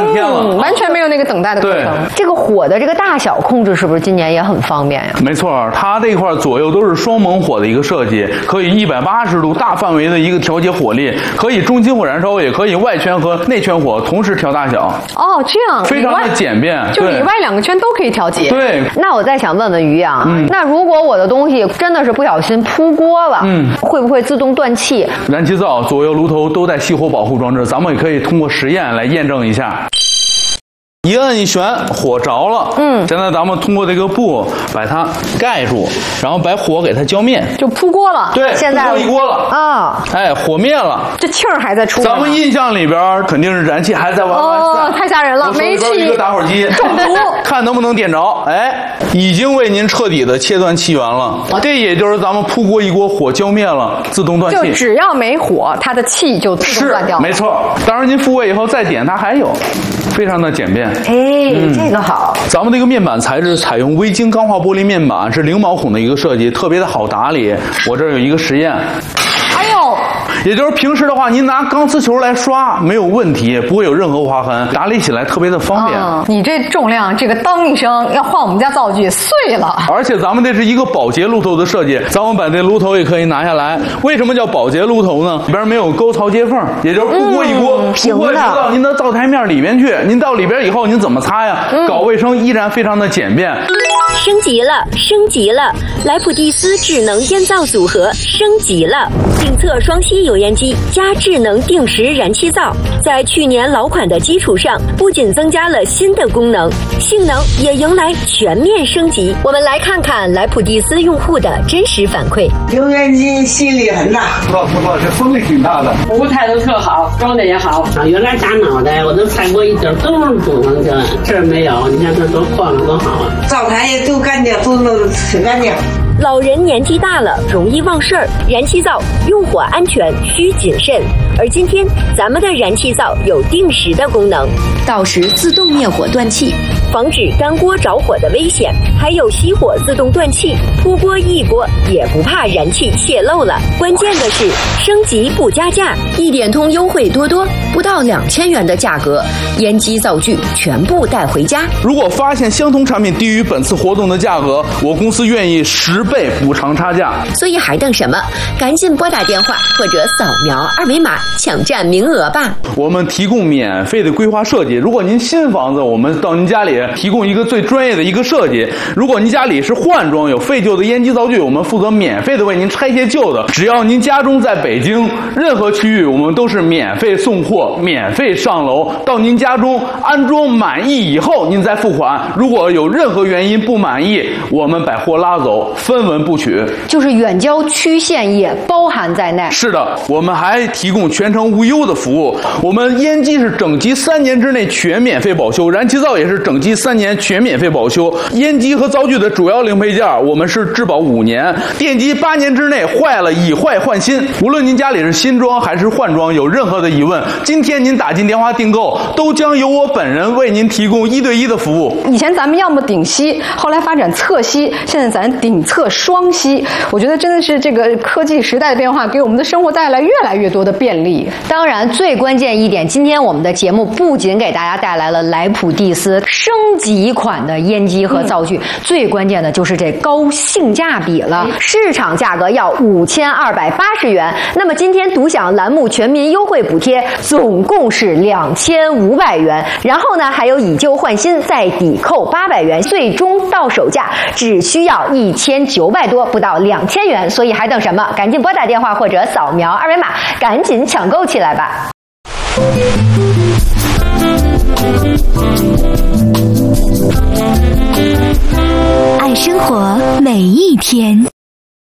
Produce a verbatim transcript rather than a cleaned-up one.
半天了， 嗯、完全没有那个等待的过程。 这个火的这个大小控制是不是今年也很方便呀？ 没错，它这块左右都是双猛火的一个设计，可以一百八十度大范围的一个调节火力，可以中心火燃烧，也可以外圈和内圈火同时调大小。 哦，这样非常的简便， 就里外两个圈都可以调节。 对。 那我再想问问于洋，嗯、那如果我的东西真的是不小心扑锅了，嗯，会不会自动断气？ 燃气灶左右炉头都带熄火保护装置，咱们也可以通过实验来验证一下。一摁一旋，火着了。嗯，现在咱们通过这个布把它盖住，然后把火给它浇灭， 就扑锅了。 对， 现在扑一锅了啊！ 哎，火灭了， 这气儿还在出来。 咱们印象里边肯定是燃气还在往外散， 哦，太吓人了！煤气一个打火机中毒， 看能不能点着。哎，已经为您彻底的切断气源了。这也就是咱们扑锅一锅，火浇灭了，自动断气。 就只要没火，它的气就自动断掉了。 没错，当然您复位以后再点，它还有，非常的简便。 哎，嗯、这个好。 咱们这个面板材质采用微晶钢化玻璃面板，是零毛孔的一个设计，特别的好打理。我这儿有一个实验。 哎呦， 也就是平时的话，您拿钢丝球来刷没有问题，不会有任何划痕，打理起来特别的方便。 嗯、你这重量，这个当一声要换我们家灶具碎了。 而且咱们这是一个保洁炉头的设计，咱们把这炉头也可以拿下来。为什么叫保洁炉头呢？里边没有沟槽接缝，也就是扑锅一锅， 嗯、 扑锅到您的灶台面里面去。您到里边以后，您怎么擦呀？嗯、搞卫生依然非常的简便。 升级了，升级了！莱普蒂斯智能烟灶组合升级了，定测双吸油烟机加智能定时燃气灶，在去年老款的基础上，不仅增加了新的功能，性能也迎来全面升级。我们来看看莱普蒂斯用户的真实反馈。 油烟机吸力很大， 不不不，这风力挺大的， 服务态度特好，装的也好。啊，原来打脑袋我都踩过一点都是堵上去了，这儿没有，你看这多晃多好啊！ 灶台也都干净，都弄得挺干净。 老人年纪大了，容易忘事儿，燃气灶用火安全需谨慎。而今天咱们的燃气灶有定时的功能， 到时自动灭火断气， 防止干锅着火的危险，还有熄火自动断气，扑锅一锅也不怕燃气泄漏了。关键的是升级不加价， 一点通优惠多多，不到两千元的价格，烟机灶具全部带回家。 如果发现相同产品低于本次活动的价格，我公司愿意十倍补偿差价。 所以还等什么？赶紧拨打电话或者扫描二维码抢占名额吧。 我们提供免费的规划设计，如果您新房子，我们到您家里提供一个最专业的一个设计。如果您家里是换装有废旧的烟机灶具，我们负责免费的为您拆卸旧的。只要您家中在北京任何区域，我们都是免费送货，免费上楼到您家中安装满意以后您再付款。如果有任何原因不满意，我们把货拉走，分文不取。 就是远郊区县也包含在内。 是的，我们还提供全程无忧的服务。我们烟机是整机三年之内全免费保修，燃气灶也是整机三年全免费保修。烟机和灶具的主要零配件我们是质保五年，电机八年之内坏了以坏换新。无论您家里是新装还是换装，有任何的疑问，今天您打进电话订购，都将由我本人为您提供一对一的服务。 以前咱们要么顶吸，后来发展侧吸，现在咱顶侧双吸。我觉得真的是这个科技时代的变化，给我们的生活带来越来越多的便利。 当然，最关键一点，今天我们的节目不仅给大家带来了莱普蒂斯升级款的烟机和灶具，嗯、最关键的就是这高性价比了。市场价格要五千二百八十元，那么今天独享栏目全民优惠补贴，总共是两千五百元。然后呢，还有以旧换新再抵扣八百元，最终到手价只需要一千九百多，不到两千元。所以还等什么？赶紧拨打电话或者扫描二维码，赶紧抢购起来吧！ 爱生活每一天。